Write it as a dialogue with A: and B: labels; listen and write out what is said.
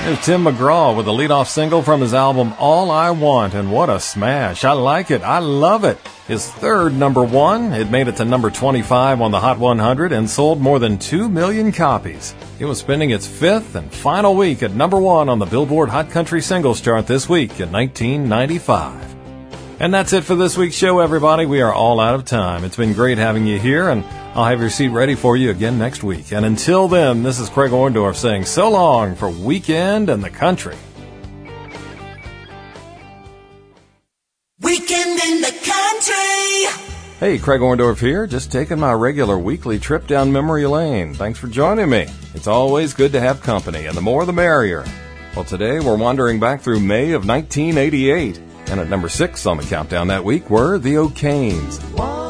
A: Here's Tim McGraw with a leadoff single from his album All I Want, and what a smash. I like it. I love it. His third number one. It made it to number 25 on the Hot 100 and sold more than 2 million copies. It was spending its fifth and final week at number one on the Billboard Hot Country Singles Chart this week in 1995. And that's it for this week's show, everybody. We are all out of time. It's been great having you here, and I'll have your seat ready for you again next week. And until then, this is Craig Orndorff saying so long for Weekend and the Country.
B: Weekend in the Country!
A: Hey, Craig Orndorff here, just taking my regular weekly trip down memory lane. Thanks for joining me. It's always good to have company, and the more the merrier. Well, today we're wandering back through May of 1988. And at number 6 on the countdown that week were the O'Kanes.